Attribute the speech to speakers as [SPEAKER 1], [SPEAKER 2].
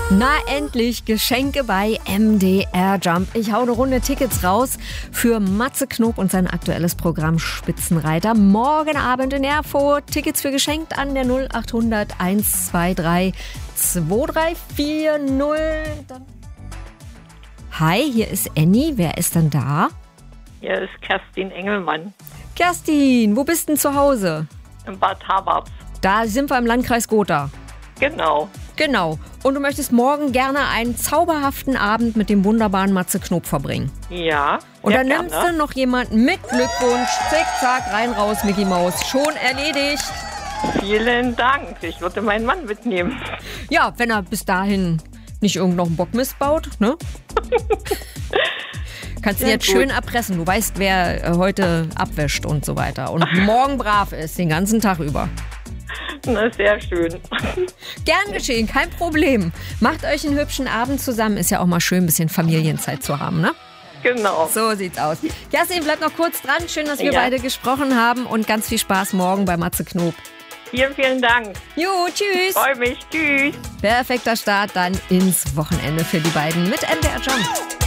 [SPEAKER 1] Na endlich, Geschenke bei MDR Jump. Ich hau eine Runde Tickets raus für Matze Knob und sein aktuelles Programm Spitzenreiter. Morgen Abend in Erfurt. Tickets für geschenkt an der 0800 123 2340. Hi, hier ist Annie. Wer ist denn da?
[SPEAKER 2] Hier ist Kerstin Engelmann
[SPEAKER 1] Kerstin, wo bist denn zu Hause?
[SPEAKER 2] in Bad Habarts.
[SPEAKER 1] Da sind wir im Landkreis Gotha.
[SPEAKER 2] Genau.
[SPEAKER 1] Genau. Und du möchtest morgen gerne einen zauberhaften Abend mit dem wunderbaren Matze Knob verbringen.
[SPEAKER 2] Ja.
[SPEAKER 1] Und
[SPEAKER 2] sehr
[SPEAKER 1] dann nimmst
[SPEAKER 2] gerne.
[SPEAKER 1] du noch jemanden mit Glückwunsch. Zick, zack, rein, raus, Mickey Maus. Schon erledigt.
[SPEAKER 2] Vielen Dank. Ich würde meinen Mann mitnehmen.
[SPEAKER 1] Ja, wenn er bis dahin nicht irgend noch einen Bock missbaut, ne? Kannst du
[SPEAKER 2] Sehr
[SPEAKER 1] jetzt
[SPEAKER 2] gut.
[SPEAKER 1] schön erpressen. Du weißt, wer heute abwäscht und so weiter. Und morgen brav ist, den ganzen Tag über.
[SPEAKER 2] Na, sehr schön.
[SPEAKER 1] Gern geschehen, kein Problem. Macht euch einen hübschen Abend zusammen. Ist ja auch mal schön, ein bisschen Familienzeit zu haben, ne?
[SPEAKER 2] Genau.
[SPEAKER 1] So sieht's aus. Kerstin, bleib noch kurz dran. Schön, dass wir
[SPEAKER 2] Ja.
[SPEAKER 1] beide gesprochen haben. Und ganz viel Spaß morgen bei Matze Knob.
[SPEAKER 2] Vielen, vielen Dank.
[SPEAKER 1] Jo, tschüss.
[SPEAKER 2] Freue mich. Tschüss.
[SPEAKER 1] Perfekter Start dann ins Wochenende für die beiden mit MDR Jump.